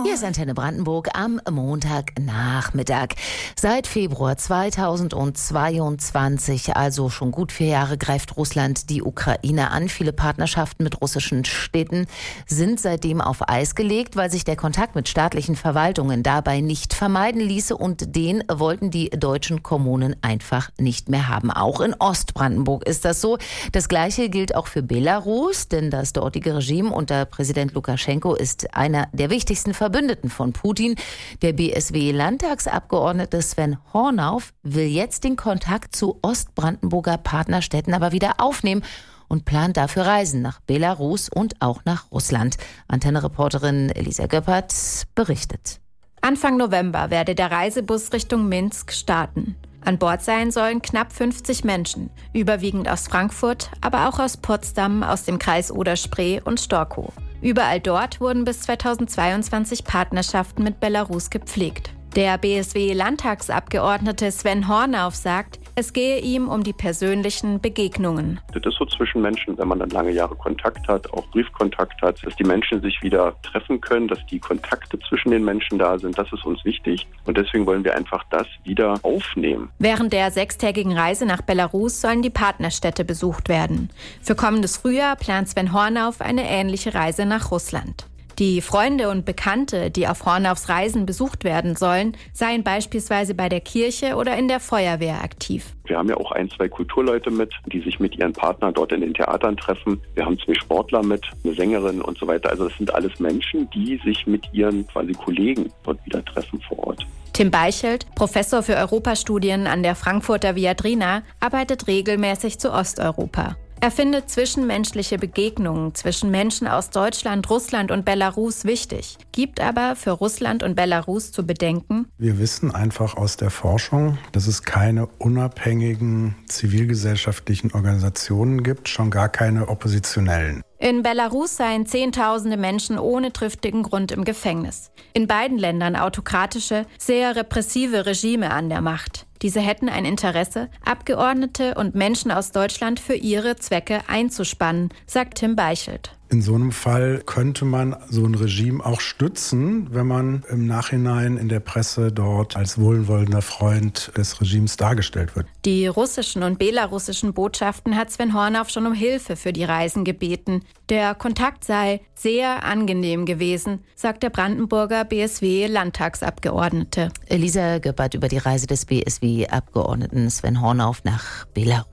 Hier ist Antenne Brandenburg am Montagnachmittag. Seit Februar 2022, also schon gut 4 Jahre, greift Russland die Ukraine an. Viele Partnerschaften mit russischen Städten sind seitdem auf Eis gelegt, weil sich der Kontakt mit staatlichen Verwaltungen dabei nicht vermeiden ließe, und den wollten die deutschen Kommunen einfach nicht mehr haben. Auch in Ostbrandenburg ist das so. Das Gleiche gilt auch für Belarus, denn das dortige Regime unter Präsident Lukaschenko ist einer der wichtigsten Verbündeten von Putin. Der BSW-Landtagsabgeordnete Sven Hornauf will jetzt den Kontakt zu Ostbrandenburger Partnerstädten aber wieder aufnehmen und plant dafür Reisen nach Belarus und auch nach Russland. Antenne-Reporterin Elisa Göppert berichtet. Anfang November werde der Reisebus Richtung Minsk starten. An Bord sein sollen knapp 50 Menschen, überwiegend aus Frankfurt, aber auch aus Potsdam, aus dem Kreis Oder-Spree und Storkow. Überall dort wurden bis 2022 Partnerschaften mit Belarus gepflegt. Der BSW-Landtagsabgeordnete Sven Hornauf sagt, es gehe ihm um die persönlichen Begegnungen. Das ist so zwischen Menschen, wenn man dann lange Jahre Kontakt hat, auch Briefkontakt hat, dass die Menschen sich wieder treffen können, dass die Kontakte zwischen den Menschen da sind. Das ist uns wichtig und deswegen wollen wir einfach das wieder aufnehmen. Während der 6-tägigen Reise nach Belarus sollen die Partnerstädte besucht werden. Für kommendes Frühjahr plant Sven Hornauf eine ähnliche Reise nach Russland. Die Freunde und Bekannte, die auf Hornaufs Reisen besucht werden sollen, seien beispielsweise bei der Kirche oder in der Feuerwehr aktiv. Wir haben ja auch 1, 2 Kulturleute mit, die sich mit ihren Partnern dort in den Theatern treffen. Wir haben 2 Sportler mit, eine Sängerin und so weiter. Also das sind alles Menschen, die sich mit ihren quasi Kollegen dort wieder treffen vor Ort. Tim Beichelt, Professor für Europastudien an der Frankfurter Viadrina, arbeitet regelmäßig zu Osteuropa. Er findet zwischenmenschliche Begegnungen zwischen Menschen aus Deutschland, Russland und Belarus wichtig, gibt aber für Russland und Belarus zu bedenken: Wir wissen einfach aus der Forschung, dass es keine unabhängigen zivilgesellschaftlichen Organisationen gibt, schon gar keine oppositionellen. In Belarus seien Zehntausende Menschen ohne triftigen Grund im Gefängnis. In beiden Ländern autokratische, sehr repressive Regime an der Macht. Diese hätten ein Interesse, Abgeordnete und Menschen aus Deutschland für ihre Zwecke einzuspannen, sagt Tim Beichelt. In so einem Fall könnte man so ein Regime auch stützen, wenn man im Nachhinein in der Presse dort als wohlwollender Freund des Regimes dargestellt wird. Die russischen und belarussischen Botschaften hat Sven Hornauf schon um Hilfe für die Reisen gebeten. Der Kontakt sei sehr angenehm gewesen, sagt der Brandenburger BSW-Landtagsabgeordnete. Elisa Göppert über die Reise des BSW-Abgeordneten Sven Hornauf nach Belarus.